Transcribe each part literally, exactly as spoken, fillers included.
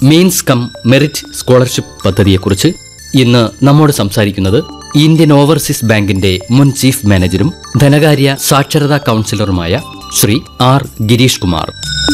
Means come merit scholarship പദ്ധതിയെക്കുറിച്ച് ഇന്ന് നമ്മോട് സംസാരിക്കുന്നത് ഇന്ത്യൻ ഓവർസീസ് ബാങ്കിന്റെ മുൻ ചീഫ് മാനേജരും ധനകാര്യ സാക്ഷരതാ കൗൺസിലറുമായ ശ്രീ ആർ ഗിരീഷ് കുമാർ.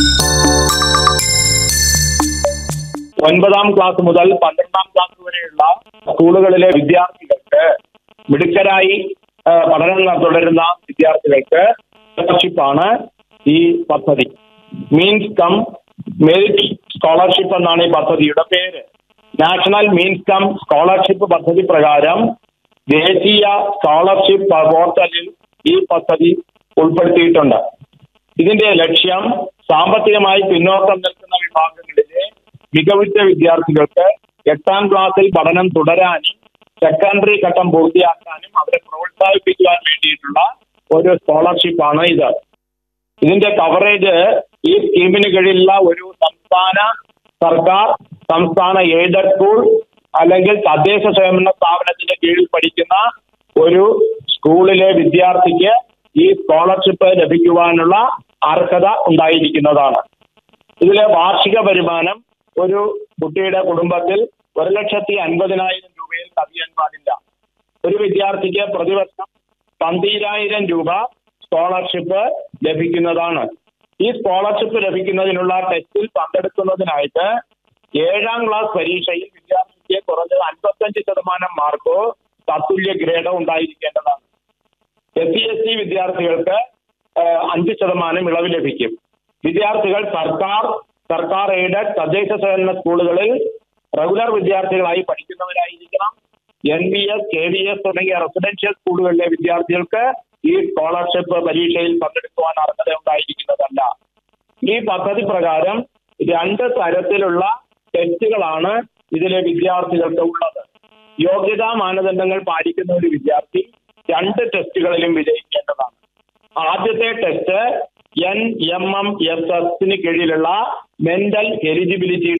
ഒൻപതാം ക്ലാസ് മുതൽ പന്ത്രണ്ടാം ക്ലാസ് വരെയുള്ള സ്കൂളുകളിലെ വിദ്യാർത്ഥികൾക്ക് മിടുക്കരായി പഠനം തുടരുന്ന വിദ്യാർത്ഥികൾക്ക് സ്കോളർഷിപ്പാണ് ഈ പദ്ധതി. മീൻസ് കം മെറിറ്റ് സ്കോളർഷിപ്പ് എന്നാണ് ഈ പദ്ധതിയുടെ പേര്. നാഷണൽ മീൻസ് കം സ്കോളർഷിപ്പ് പദ്ധതി പ്രകാരം ദേശീയ സ്കോളർഷിപ്പ് പോർട്ടലിൽ ഈ പദ്ധതി ഉൾപ്പെടുത്തിയിട്ടുണ്ട്. ഇതിന്റെ ലക്ഷ്യം സാമ്പത്തികമായി പിന്നോക്കം നിൽക്കുന്ന വിഭാഗങ്ങളിലെ മികവുറ്റ വിദ്യാർത്ഥികൾക്ക് എട്ടാം ക്ലാസ്സിൽ പഠനം തുടരാനും സെക്കൻഡറി ഘട്ടം പൂർത്തിയാക്കാനും അവരെ പ്രോത്സാഹിപ്പിക്കുവാൻ വേണ്ടിയിട്ടുള്ള ഒരു സ്കോളർഷിപ്പാണ് ഇത്. ഇതിന്റെ കവറേജ് ഈ സ്കീമിന് കീഴിലുള്ള ഒരു സംസ്ഥാന സർക്കാർ, സംസ്ഥാന എയ്ഡഡ് സ്കൂൾ അല്ലെങ്കിൽ തദ്ദേശ സ്വയംഭരണ സ്ഥാപനത്തിന്റെ കീഴിൽ പഠിക്കുന്ന ഒരു സ്കൂളിലെ വിദ്യാർത്ഥിക്ക് ഈ സ്കോളർഷിപ്പ് ലഭിക്കുവാനുള്ള അർഹത ഉണ്ടായിരിക്കുന്നതാണ്. ഇതിലെ വാർഷിക വരുമാനം ഒരു കുട്ടിയുടെ കുടുംബത്തിൽ ഒരു ലക്ഷത്തി അൻപതിനായിരം രൂപയിൽ കവിയാൻ പാടില്ല. ഒരു വിദ്യാർത്ഥിക്ക് പ്രതിവർഷം പന്തീരായിരം രൂപ സ്കോളർഷിപ്പ് ലഭിക്കുന്നതാണ്. ഈ സ്കോളർഷിപ്പ് ലഭിക്കുന്നതിനുള്ള ടെസ്റ്റിൽ പങ്കെടുക്കുന്നതിനായിട്ട് ഏഴാം ക്ലാസ് പരീക്ഷയിൽ വിദ്യാർത്ഥിക്ക് കുറഞ്ഞത് അൻപത്തഞ്ച് ശതമാനം Marco തത്തുല്യ ഗ്രേഡോ ഉണ്ടായിരിക്കേണ്ടതാണ്. S C S T വിദ്യാർത്ഥികൾക്ക് അഞ്ച് ശതമാനം ഇളവ് ലഭിക്കും. വിദ്യാർത്ഥികൾ സർക്കാർ സർക്കാർ എയ്ഡഡ് തദ്ദേശ സ്വയംഭരണ സ്കൂളുകളിൽ regular വിദ്യാർത്ഥികളായി പഠിക്കുന്നവരായിരിക്കണം. N B S, K V S തുടങ്ങിയ റെസിഡൻഷ്യൽ സ്കൂളുകളിലെ വിദ്യാർത്ഥികൾക്ക് ഈ സ്കോളർഷിപ്പ് പരീക്ഷയിൽ പങ്കെടുക്കുവാൻ അർഹത ഉണ്ടായിരിക്കുന്നതല്ല. ഈ പദ്ധതി പ്രകാരം രണ്ട് തരത്തിലുള്ള ടെസ്റ്റുകളാണ് ഇതിലെ വിദ്യാർത്ഥികൾക്ക് ഉള്ളത്. യോഗ്യതാ മാനദണ്ഡങ്ങൾ പാലിക്കുന്ന ഒരു വിദ്യാർത്ഥി രണ്ട് ടെസ്റ്റുകളിലും വിജയിക്കേണ്ടതാണ്. ആദ്യത്തെ test N M M S എസിന് കീഴിലുള്ള മെന്റൽ എലിജിബിലിറ്റി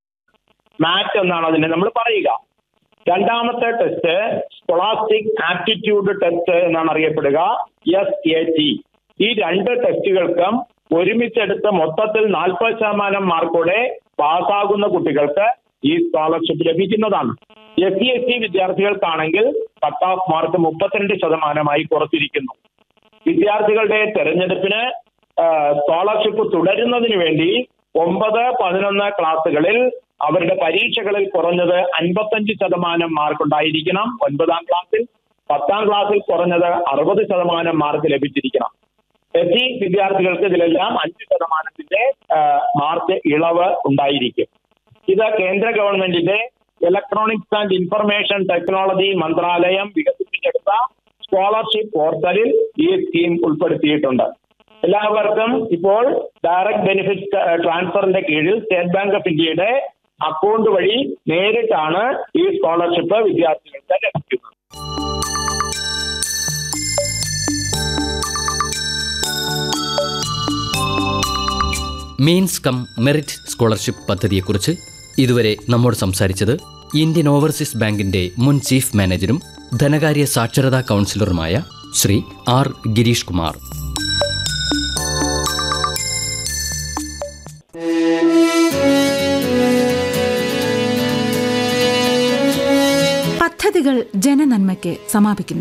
മാറ്റ് എന്നാണ് അതിനെ നമ്മൾ പറയുക. രണ്ടാമത്തെ ടെസ്റ്റ് സ്കോളാസ്റ്റിക് ആപ്റ്റിറ്റ്യൂഡ് ടെസ്റ്റ് എന്നാണ് അറിയപ്പെടുക, എസ് എ ടി. ഈ രണ്ട് ടെസ്റ്റുകൾക്കും ഒരുമിച്ചെടുത്ത് മൊത്തത്തിൽ നാൽപ്പത് ശതമാനം മാർക്കോടെ പാസ്സാകുന്ന കുട്ടികൾക്ക് ഈ സ്കോളർഷിപ്പ് ലഭിക്കുന്നതാണ്. S C S T വിദ്യാർത്ഥികൾക്കാണെങ്കിൽ cut off mark മുപ്പത്തിരണ്ട് ശതമാനമായി കുറച്ചിരിക്കുന്നു. വിദ്യാർത്ഥികളുടെ തെരഞ്ഞെടുപ്പിന് സ്കോളർഷിപ്പ് തുടരുന്നതിന് വേണ്ടി ഒമ്പത് പതിനൊന്ന് ക്ലാസ്സുകളിൽ അവരുടെ പരീക്ഷകളിൽ കുറഞ്ഞത് അൻപത്തഞ്ച് ശതമാനം മാർക്ക് ഉണ്ടായിരിക്കണം. ഒൻപതാം ക്ലാസ്സിൽ പത്താം ക്ലാസ്സിൽ കുറഞ്ഞത് അറുപത് ശതമാനം മാർക്ക് ലഭിച്ചിരിക്കണം. എസ് സി വിദ്യാർത്ഥികൾക്ക് ഇതിലെല്ലാം അഞ്ച് ശതമാനത്തിന്റെ മാർക്ക് ഇളവ് ഉണ്ടായിരിക്കും. ഇത് കേന്ദ്ര ഗവൺമെന്റിന്റെ ഇലക്ട്രോണിക്സ് ആൻഡ് ഇൻഫർമേഷൻ ടെക്നോളജി മന്ത്രാലയം വികസിപ്പിച്ചെടുത്ത സ്കോളർഷിപ്പ് പോർട്ടലിൽ ഈ സ്കീം ഉൾപ്പെടുത്തിയിട്ടുണ്ട്. എല്ലാവർക്കും ഇപ്പോൾ ഡയറക്ട് ബെനിഫിറ്റ് ട്രാൻസ്ഫറിന്റെ കീഴിൽ സ്റ്റേറ്റ് ബാങ്ക് ഓഫ് ഇന്ത്യയുടെ അക്കൗണ്ട് വഴി നേരിട്ടാണ് ഈ സ്കോളർഷിപ്പ് വിദ്യാർത്ഥികൾക്ക് ലഭിക്കുന്നത്. മീൻസ് കം മെറിറ്റ് സ്കോളർഷിപ്പ് പദ്ധതിയെക്കുറിച്ച് ഇതുവരെ നമ്മോട് സംസാരിച്ചത് ഇന്ത്യൻ ഓവർസീസ് ബാങ്കിന്റെ മുൻ ചീഫ് മാനേജരും ധനകാര്യ സാക്ഷരതാ കൗൺസിലറുമായ ശ്രീ ആർ ഗിരീഷ് കുമാർ. പദ്ധതികൾ ജനനന്മയ്ക്ക് സമാപിക്കുന്നു.